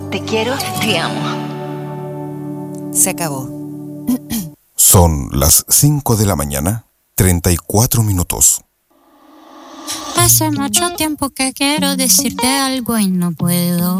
Te quiero, te amo. Se acabó. Son las 5 de la mañana, 34 minutos. Hace mucho tiempo que quiero decirte algo y no puedo.